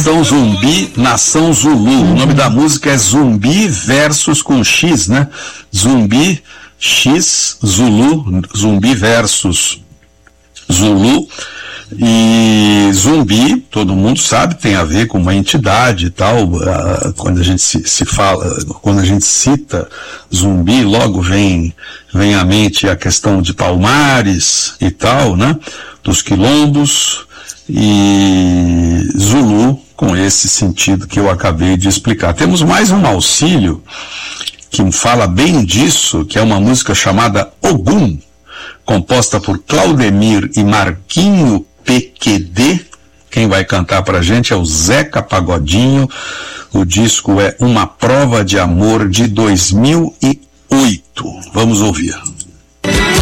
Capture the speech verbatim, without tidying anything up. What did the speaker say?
Nação Zumbi, Nação Zulu. O nome da música é Zumbi versus com X, né? Zumbi, X, Zulu, Zumbi versus Zulu. E zumbi, todo mundo sabe, tem a ver com uma entidade e tal. Uh, quando a gente se, se fala, quando a gente cita zumbi, logo vem, vem à mente a questão de Palmares e tal, né? Dos quilombos, e Zulu com esse sentido que eu acabei de explicar. Temos mais um auxílio que fala bem disso, que é uma música chamada Ogum, composta por Claudemir e Marquinho P Q D. Quem vai cantar pra gente é o Zeca Pagodinho. O disco é Uma Prova de Amor, de dois mil e oito. Vamos ouvir.